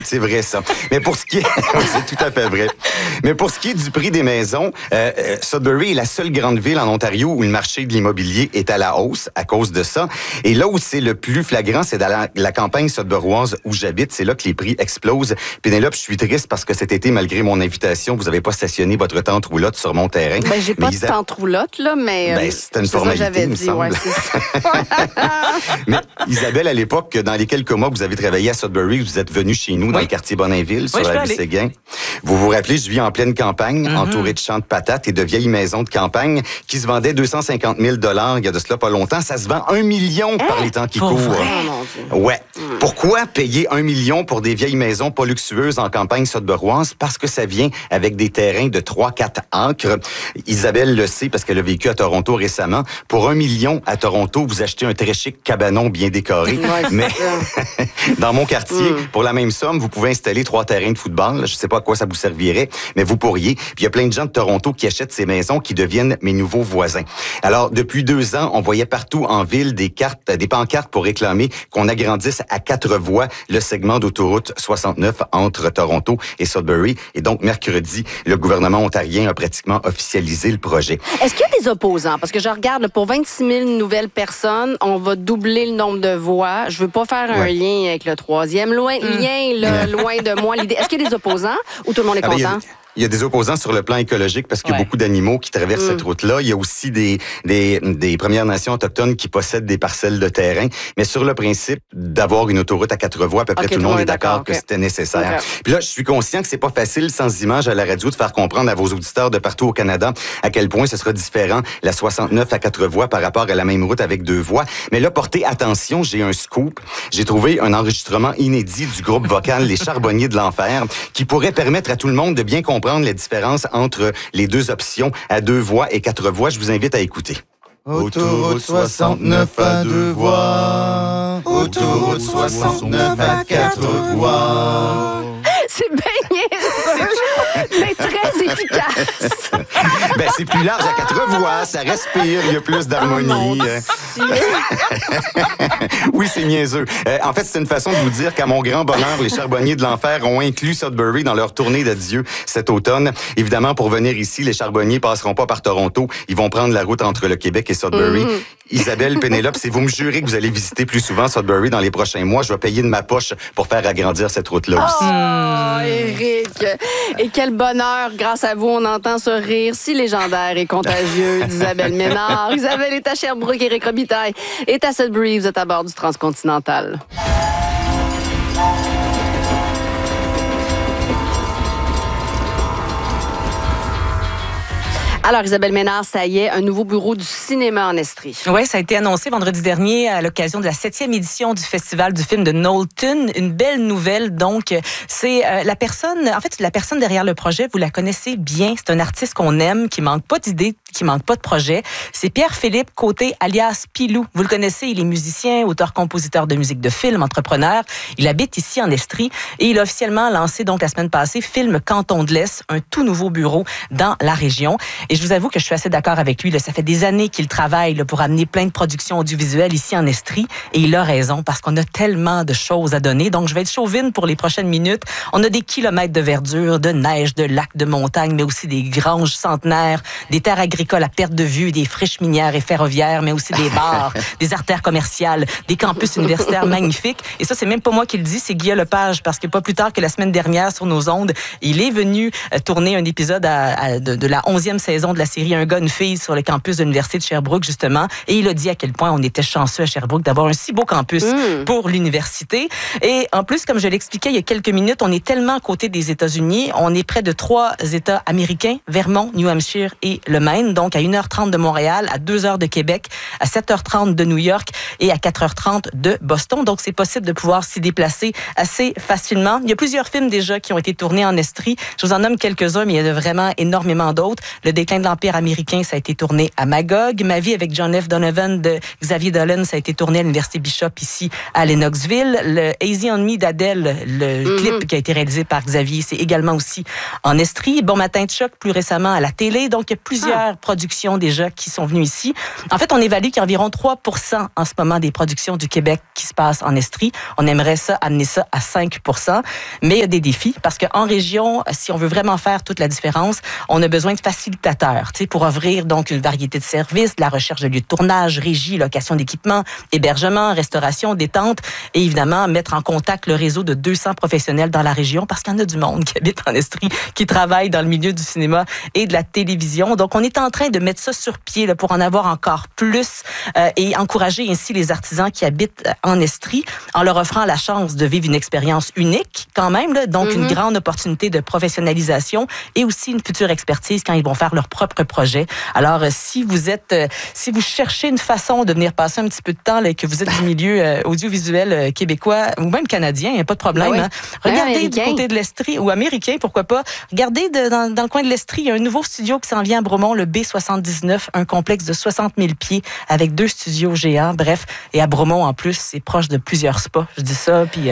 C'est vrai, ça. Mais pour ce qui est... c'est tout à fait vrai. Mais pour ce qui est du prix des maisons, Sudbury est la seule grande ville en Ontario où le marché de l'immobilier est à la hausse à cause de ça. Et là où c'est le plus flagrant, c'est dans la campagne sudburoise où j'habite. C'est là que les prix explosent. Pénélope, je suis triste parce que cet été, malgré mon invitation, vous n'avez pas stationné votre tente roulotte sur mon terrain. Ben, j'ai pas de tente roulotte, là, mais... c'était une formalité, il me semble. Ouais, mais Isabelle, à l'époque, dans les quelques mois que vous avez travaillé à Sudbury, vous êtes venue chez nous dans le quartier Boninville, sur la rue Séguin. Vous vous rappelez, je vis en pleine campagne, entouré de champs de patates et de vieilles maisons de campagne qui se vendaient 250 000 $. Il y a de cela pas longtemps. Ça se vend 1 million par les temps qui courent. Ouais. Pourquoi payer 1 million pour des vieilles maisons pas luxueuses en campagne sudburoise? Parce que ça vient avec des terrains de 3-4 acres. Isabelle le sait parce qu'elle a vécu à Toronto récemment. Pour 1 million à Toronto, vous achetez un très chic cabanon bien décoré. Mais dans mon quartier, pour la même somme, vous pouvez installer 3 terrains de football. Je sais pas à quoi ça vous servirait, mais vous pourriez. Puis il y a plein de gens de Toronto qui achètent ces maisons qui deviennent mes nouveaux voisins. Alors, depuis 2 ans, on voyait partout en ville des pancartes pour réclamer qu'on agrandisse à 4 voies le segment d'autoroute 69 entre Toronto et Sudbury. Et donc, mercredi, le gouvernement ontarien a pratiquement officialisé le projet. Est-ce qu'il y a des opposants? Parce que je regarde, pour 26 000 nouvelles personnes, on va doubler le nombre de voies. Je veux pas faire un lien avec le troisième. Loin de moi l'idée. Est-ce qu'il y a des opposants ou tout le monde est content? Il y a des opposants sur le plan écologique parce qu'il y a beaucoup d'animaux qui traversent cette route-là. Il y a aussi des Premières Nations autochtones qui possèdent des parcelles de terrain. Mais sur le principe d'avoir une autoroute à 4 voies, à peu près tout le monde est d'accord que c'était nécessaire. Puis là, je suis conscient que c'est pas facile sans image à la radio de faire comprendre à vos auditeurs de partout au Canada à quel point ce sera différent, la 69 à 4 voies par rapport à la même route avec 2 voies. Mais là, portez attention, j'ai un scoop. J'ai trouvé un enregistrement inédit du groupe vocal Les Charbonniers de l'Enfer qui pourrait permettre à tout le monde de bien comprendre la différence entre les 2 options à 2 voies et 4 voies. Je vous invite à écouter. Autoroute 69 à 2 voies. Autoroute 69 à 4 voies. C'est bien niaiseux, mais très efficace. C'est plus large à 4 voies, ça respire, il y a plus d'harmonie. Oui, c'est niaiseux. En fait, c'est une façon de vous dire qu'à mon grand bonheur, les Charbonniers de l'Enfer ont inclus Sudbury dans leur tournée d'adieu cet automne. Évidemment, pour venir ici, les Charbonniers passeront pas par Toronto. Ils vont prendre la route entre le Québec et Sudbury. Isabelle, Pénélope, si vous me jurez que vous allez visiter plus souvent Sudbury dans les prochains mois, je vais payer de ma poche pour faire agrandir cette route-là aussi. Oh, Éric! Et quel bonheur, grâce à vous, on entend ce rire si légendaire et contagieux d'Isabelle Ménard. Isabelle est à Sherbrooke, Éric Robitaille est à Sudbury. Vous êtes à bord du Transcontinental. Alors, Isabelle Ménard, ça y est, un nouveau bureau du cinéma en Estrie. Oui, ça a été annoncé vendredi dernier à l'occasion de la 7e édition du Festival du film de Knowlton. Une belle nouvelle, donc. C'est la personne derrière le projet, vous la connaissez bien. C'est un artiste qu'on aime, qui manque pas d'idées, qui manque pas de projet. C'est Pierre-Philippe Côté, alias Pilou. Vous le connaissez, il est musicien, auteur-compositeur de musique de film, entrepreneur. Il habite ici en Estrie et il a officiellement lancé, donc, la semaine passée, Film Canton de l'Est, un tout nouveau bureau dans la région. Et je vous avoue que je suis assez d'accord avec lui. Là. Ça fait des années qu'il travaille pour amener plein de productions audiovisuelles ici en Estrie. Et il a raison, parce qu'on a tellement de choses à donner. Donc, je vais être chauvine pour les prochaines minutes. On a des kilomètres de verdure, de neige, de lacs, de montagnes, mais aussi des granges centenaires, des terres agricoles à perte de vue, des friches minières et ferroviaires, mais aussi des bars, des artères commerciales, des campus universitaires magnifiques. Et ça, c'est même pas moi qui le dis, c'est Guillaume Lepage, parce que pas plus tard que la semaine dernière, sur nos ondes, il est venu tourner un épisode de la 11e saison de la série Un gars, une fille sur le campus de l'Université de Sherbrooke, justement. Et il a dit à quel point on était chanceux à Sherbrooke d'avoir un si beau campus pour l'université. Et en plus, comme je l'expliquais il y a quelques minutes, on est tellement à côté des États-Unis. On est près de 3 États américains, Vermont, New Hampshire et le Maine. Donc, à 1h30 de Montréal, à 2h de Québec, à 7h30 de New York et à 4h30 de Boston. Donc, c'est possible de pouvoir s'y déplacer assez facilement. Il y a plusieurs films déjà qui ont été tournés en Estrie. Je vous en nomme quelques-uns, mais il y a vraiment énormément d'autres. Le déclin déclin de l'Empire américain, ça a été tourné à Magog. Ma vie avec John F. Donovan de Xavier Dolan, ça a été tourné à l'Université Bishop ici à Lennoxville. Le Easy on Me d'Adèle, le clip qui a été réalisé par Xavier, c'est également aussi en Estrie. Bon Matin de Choc, plus récemment à la télé. Donc, il y a plusieurs productions déjà qui sont venues ici. En fait, on évalue qu'il y a environ 3% en ce moment des productions du Québec qui se passent en Estrie. On aimerait amener ça à 5%. Mais il y a des défis parce qu'en région, si on veut vraiment faire toute la différence, on a besoin de facilitateurs, pour offrir donc une variété de services, de la recherche de lieux de tournage, régie, location d'équipements, hébergement, restauration, détente et évidemment mettre en contact le réseau de 200 professionnels dans la région parce qu'il y en a du monde qui habite en Estrie, qui travaille dans le milieu du cinéma et de la télévision. Donc, on est en train de mettre ça sur pied là, pour en avoir encore plus et encourager ainsi les artisans qui habitent en Estrie en leur offrant la chance de vivre une expérience unique quand même, là, donc une grande opportunité de professionnalisation et aussi une future expertise quand ils vont faire leur propre projet. Alors, si vous cherchez une façon de venir passer un petit peu de temps là, et que vous êtes du milieu audiovisuel québécois ou même canadien, il n'y a pas de problème. Hein. Regardez du côté de l'Estrie ou américain, pourquoi pas. Regardez dans le coin de l'Estrie, il y a un nouveau studio qui s'en vient à Bromont, le B79, un complexe de 60 000 pieds avec 2 studios géants. Bref, et à Bromont, en plus, c'est proche de plusieurs spas. Je dis ça, puis...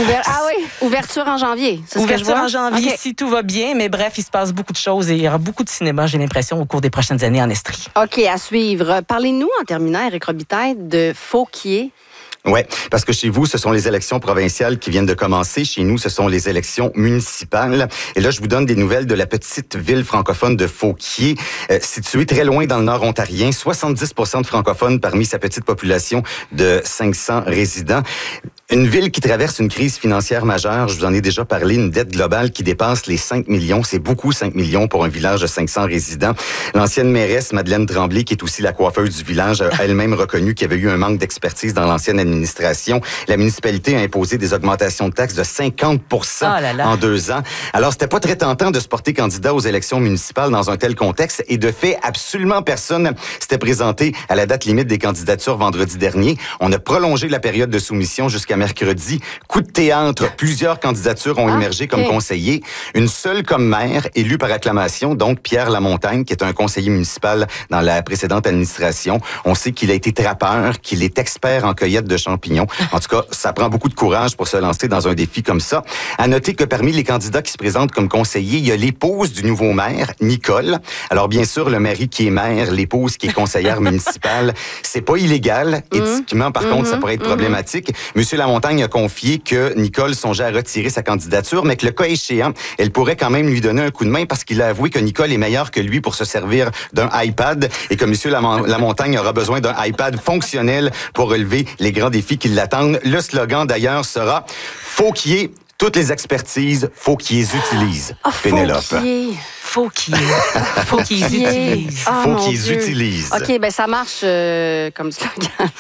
Ouverture en janvier. C'est ouverture ce que je vois? en janvier, si tout va bien. Mais bref, il se passe beaucoup de choses et il y aura beaucoup de cinéma, j'ai l'impression, au cours des prochaines années en Estrie. OK, à suivre. Parlez-nous, en terminant, Éric Robitaille, de Fauquier. Oui, parce que chez vous, ce sont les élections provinciales qui viennent de commencer. Chez nous, ce sont les élections municipales. Et là, je vous donne des nouvelles de la petite ville francophone de Fauquier, située très loin dans le nord ontarien. 70% de francophones parmi sa petite population de 500 résidents. Une ville qui traverse une crise financière majeure, je vous en ai déjà parlé, une dette globale qui dépasse les 5 millions. C'est beaucoup, 5 millions pour un village de 500 résidents. L'ancienne mairesse, Madeleine Tremblay, qui est aussi la coiffeuse du village, a elle-même reconnu qu'il y avait eu un manque d'expertise dans l'ancienne administration. La municipalité a imposé des augmentations de taxes de 50% en 2 ans. Alors, c'était pas très tentant de se porter candidat aux élections municipales dans un tel contexte. Et de fait, absolument personne s'était présenté à la date limite des candidatures vendredi dernier. On a prolongé la période de soumission jusqu'à mercredi. Coup de théâtre, plusieurs candidatures ont émergé comme conseillers. Une seule comme maire, élue par acclamation, donc Pierre Lamontagne, qui est un conseiller municipal dans la précédente administration. On sait qu'il a été trappeur, qu'il est expert en cueillette de champignons. En tout cas, ça prend beaucoup de courage pour se lancer dans un défi comme ça. À noter que parmi les candidats qui se présentent comme conseillers, il y a l'épouse du nouveau maire, Nicole. Alors bien sûr, le mari qui est maire, l'épouse qui est conseillère municipale, c'est pas illégal. Éthiquement, par contre, ça pourrait être problématique. Monsieur Lamontagne a confié que Nicole songeait à retirer sa candidature, mais que le cas échéant, elle pourrait quand même lui donner un coup de main parce qu'il a avoué que Nicole est meilleure que lui pour se servir d'un iPad et que Monsieur Lamontagne aura besoin d'un iPad fonctionnel pour relever les grands défis qui l'attendent. Le slogan d'ailleurs sera « Faut qu'il y ait toutes les expertises, faut qu'ils les utilisent ». Pénélope. Faut qu'ils utilisent. Faut qu'ils utilisent. OK, ben ça marche comme slogan.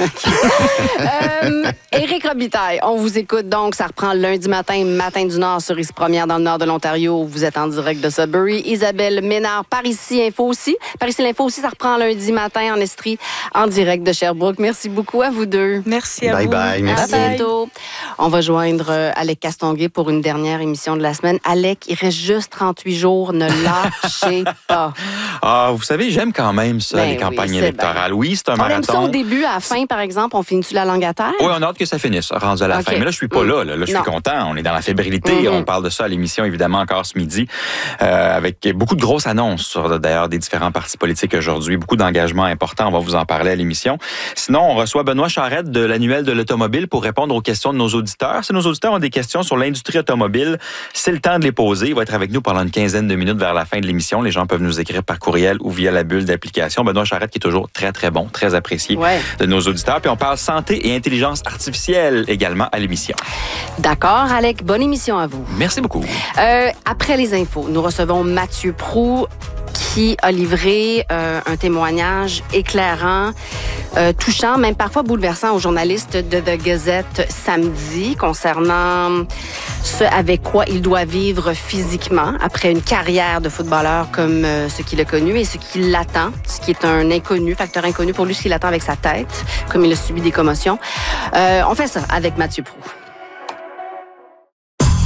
Éric Robitaille, on vous écoute donc. Ça reprend lundi matin, Matin du Nord, Cerise Première dans le nord de l'Ontario. Vous êtes en direct de Sudbury. Isabelle Ménard, Par ici Info aussi. Par ici l'Info aussi, ça reprend lundi matin en Estrie, en direct de Sherbrooke. Merci beaucoup à vous deux. Merci à vous. Bye, merci. À bientôt. On va joindre Alec Castonguay pour une dernière émission de la semaine. Alec, il reste juste 38 jours. Ne lâchez pas. Ah, vous savez, j'aime quand même ça, les campagnes électorales. Oui, c'est un marathon. On aime ça au début, à la fin, par exemple, on finit-tu la langue à terre? Oui, on a hâte que ça finisse, rendu à la fin. Mais là, je suis pas là. Là, je suis content. On est dans la fébrilité. On parle de ça à l'émission, évidemment, encore ce midi, avec beaucoup de grosses annonces sur, d'ailleurs, des différents partis politiques aujourd'hui. Beaucoup d'engagements importants. On va vous en parler à l'émission. Sinon, on reçoit Benoît Charette de l'Annuel de l'Automobile pour répondre aux questions de nos auditeurs. Si nos auditeurs ont des questions sur l'industrie automobile, c'est le temps de les poser. Il va être avec nous pendant une quinzaine de minutes vers la fin de l'émission. Les gens peuvent nous écrire par courriel ou via la bulle d'application. Benoît Charette qui est toujours très, très bon, très apprécié de nos auditeurs. Puis on parle santé et intelligence artificielle également à l'émission. D'accord, Alec. Bonne émission à vous. Merci beaucoup. Après les infos, nous recevons Mathieu Proulx qui a livré un témoignage éclairant, touchant, même parfois bouleversant aux journalistes de The Gazette samedi concernant ce avec quoi il doit vivre physiquement après une carrière de footballeur comme ce qu'il a connu et ce qui l'attend, ce qui est un inconnu, facteur inconnu pour lui, ce qui l'attend avec sa tête, comme il a subi des commotions. On fait ça avec Mathieu Proulx.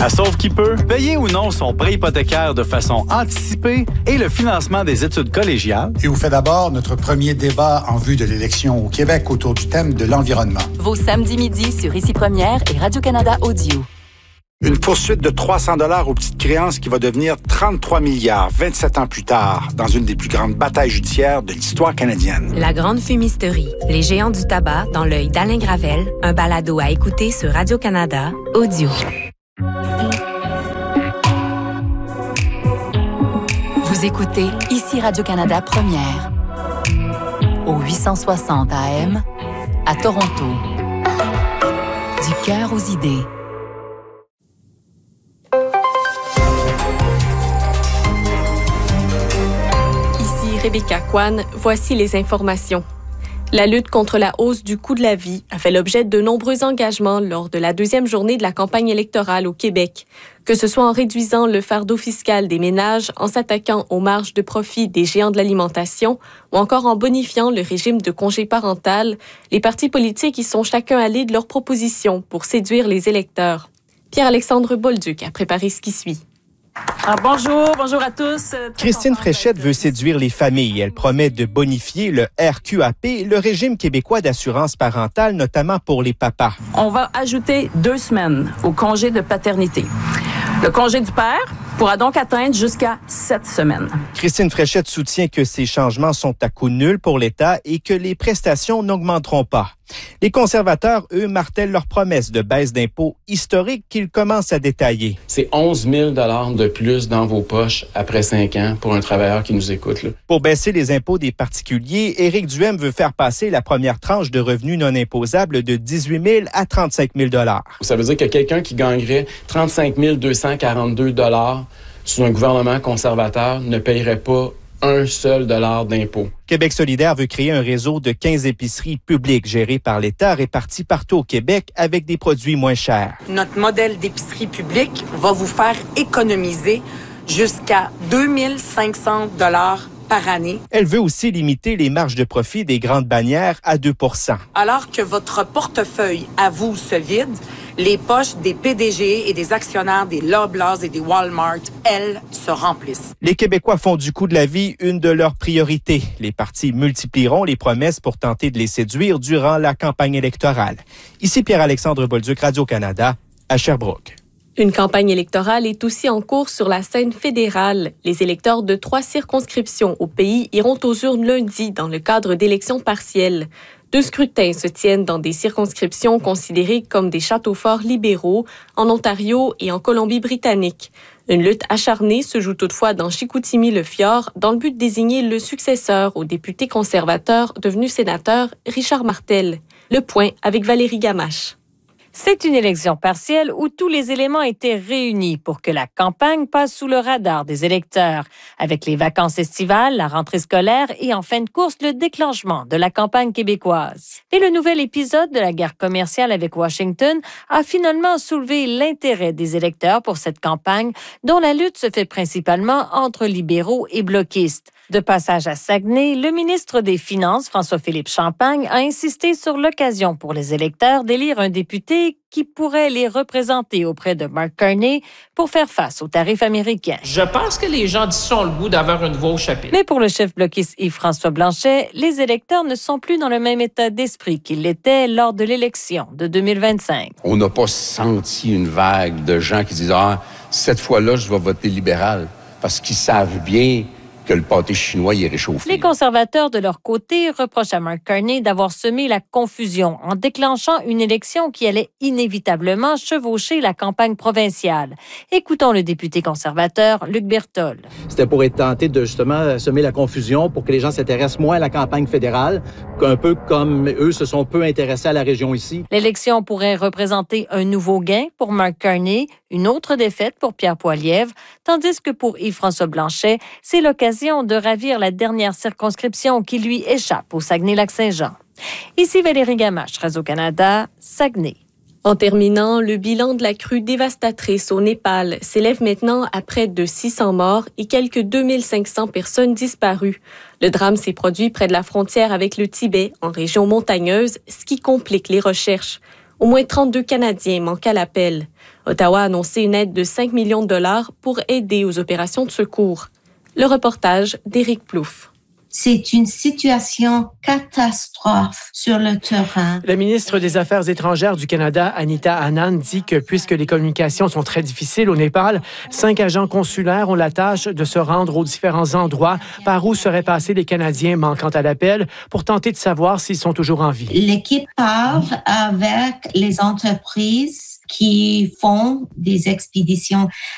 À Sauve qui peut, payer ou non son prêt hypothécaire de façon anticipée et le financement des études collégiales. Et vous fait d'abord notre premier débat en vue de l'élection au Québec autour du thème de l'environnement. Vos samedis midi sur Ici Première et Radio-Canada Audio. Une poursuite de 300 $ aux petites créances qui va devenir 33 milliards 27 ans plus tard dans une des plus grandes batailles judiciaires de l'histoire canadienne. La Grande Fumisterie, les géants du tabac dans l'œil d'Alain Gravel, un balado à écouter sur Radio-Canada Audio. Vous écoutez Ici Radio-Canada Première au 860 AM à Toronto. Du cœur aux idées. Rebecca Kwan, voici les informations. La lutte contre la hausse du coût de la vie a fait l'objet de nombreux engagements lors de la deuxième journée de la campagne électorale au Québec, que ce soit en réduisant le fardeau fiscal des ménages, en s'attaquant aux marges de profit des géants de l'alimentation ou encore en bonifiant le régime de congé parental. Les partis politiques y sont chacun allés de leurs propositions pour séduire les électeurs. Pierre-Alexandre Bolduc a préparé ce qui suit. Bonjour à tous. Christine Fréchette veut séduire les familles. Elle promet de bonifier le RQAP, le régime québécois d'assurance parentale, notamment pour les papas. On va ajouter 2 semaines au congé de paternité. Le congé du père pourra donc atteindre jusqu'à 7 semaines. Christine Fréchette soutient que ces changements sont à coût nul pour l'État et que les prestations n'augmenteront pas. Les conservateurs, eux, martèlent leur promesse de baisse d'impôts historique qu'ils commencent à détailler. C'est 11 000 $ de plus dans vos poches après 5 ans pour un travailleur qui nous écoute. Là. Pour baisser les impôts des particuliers, Éric Duhem veut faire passer la première tranche de revenus non imposables de 18 000 à 35 000 $. Ça veut dire que quelqu'un qui gagnerait 35 242 $ sous un gouvernement conservateur ne paierait pas un seul dollar d'impôt. Québec solidaire veut créer un réseau de 15 épiceries publiques gérées par l'État réparties partout au Québec avec des produits moins chers. Notre modèle d'épicerie publique va vous faire économiser jusqu'à 2 500 $ par année. Elle veut aussi limiter les marges de profit des grandes bannières à 2 %. Alors que votre portefeuille à vous se vide, les poches des PDG et des actionnaires des Loblaws et des Walmart, elles, se remplissent. Les Québécois font du coût de la vie une de leurs priorités. Les partis multiplieront les promesses pour tenter de les séduire durant la campagne électorale. Ici Pierre-Alexandre Bolduc, Radio-Canada, à Sherbrooke. Une campagne électorale est aussi en cours sur la scène fédérale. Les électeurs de 3 circonscriptions au pays iront aux urnes lundi dans le cadre d'élections partielles. 2 scrutins se tiennent dans des circonscriptions considérées comme des châteaux forts libéraux, en Ontario et en Colombie-Britannique. Une lutte acharnée se joue toutefois dans Chicoutimi-le-Fjord dans le but de désigner le successeur au député conservateur devenu sénateur Richard Martel. Le point avec Valérie Gamache. C'est une élection partielle où tous les éléments étaient réunis pour que la campagne passe sous le radar des électeurs, avec les vacances estivales, la rentrée scolaire et en fin de course, le déclenchement de la campagne québécoise. Et le nouvel épisode de la guerre commerciale avec Washington a finalement soulevé l'intérêt des électeurs pour cette campagne, dont la lutte se fait principalement entre libéraux et bloquistes. De passage à Saguenay, le ministre des Finances, François-Philippe Champagne, a insisté sur l'occasion pour les électeurs d'élire un député qui pourrait les représenter auprès de Mark Carney pour faire face aux tarifs américains. Je pense que les gens d'ici ont le goût d'avoir un nouveau chapitre. Mais pour le chef bloquiste Yves-François Blanchet, les électeurs ne sont plus dans le même état d'esprit qu'ils l'étaient lors de l'élection de 2025. On n'a pas senti une vague de gens qui disent « Ah, cette fois-là, je vais voter libéral », parce qu'ils savent bien que le pâté chinois y est réchauffé. Les conservateurs, de leur côté, reprochent à Mark Carney d'avoir semé la confusion en déclenchant une élection qui allait inévitablement chevaucher la campagne provinciale. Écoutons le député conservateur Luc Berthold. C'était pour être tenté de justement semer la confusion pour que les gens s'intéressent moins à la campagne fédérale, qu'un peu comme eux se sont peu intéressés à la région ici. L'élection pourrait représenter un nouveau gain pour Mark Carney, une autre défaite pour Pierre Poilievre, tandis que pour Yves-François Blanchet, c'est l'occasion de ravir la dernière circonscription qui lui échappe au Saguenay-Lac-Saint-Jean. Ici Valérie Gamache, Radio-Canada, Saguenay. En terminant, le bilan de la crue dévastatrice au Népal s'élève maintenant à près de 600 morts et quelques 2500 personnes disparues. Le drame s'est produit près de la frontière avec le Tibet, en région montagneuse, ce qui complique les recherches. Au moins 32 Canadiens manquent à l'appel. Ottawa a annoncé une aide de 5 millions de dollars pour aider aux opérations de secours. Le reportage d'Éric Plouffe. C'est une situation catastrophe sur le terrain. La ministre des Affaires étrangères du Canada, Anita Anand, dit que puisque les communications sont très difficiles au Népal, 5 agents consulaires ont la tâche de se rendre aux différents endroits par où seraient passés les Canadiens manquant à l'appel pour tenter de savoir s'ils sont toujours en vie. L'équipe part avec les entreprises qui font des expéditions